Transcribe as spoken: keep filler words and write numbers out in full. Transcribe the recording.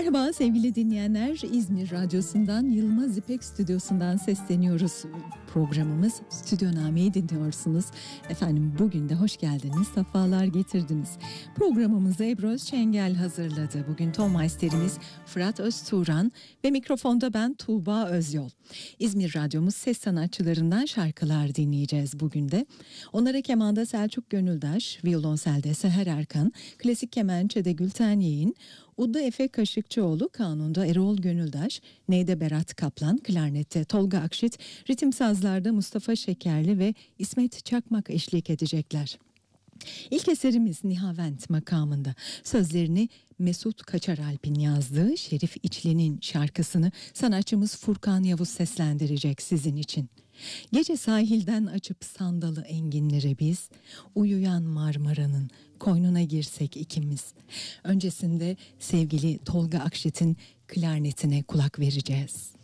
Merhaba sevgili dinleyenler, İzmir Radyosu'ndan Yılmaz İpek Stüdyosu'ndan sesleniyoruz. Programımız Stüdyoname'yi dinliyorsunuz. Efendim bugün de hoş geldiniz, sefalar getirdiniz. Programımızı Ebru Özçengel hazırladı. Bugün ton maisterimiz Fırat Öztuğran ve mikrofonda ben Tuğba Özyol. İzmir Radyomuz ses sanatçılarından şarkılar dinleyeceğiz bugün de. Onlara kemanda Selçuk Gönüldaş, violonselde Seher Erkan, klasik kemençede Gülten Yeğin, Udda Efe Kaşıkçıoğlu, kanunda Erol Gönüldaş, neyde Berat Kaplan, klarnette Tolga Akşit, ritim sazlarda Mustafa Şekerli ve İsmet Çakmak eşlik edecekler. İlk eserimiz Nihavent makamında. Sözlerini Mesut Kaçaralp'in yazdığı Şerif İçli'nin şarkısını sanatçımız Furkan Yavuz seslendirecek sizin için. Gece sahilden açıp sandalı enginlere biz, uyuyan Marmara'nın koynuna girsek ikimiz. Öncesinde sevgili Tolga Akşit'in klarnetine kulak vereceğiz.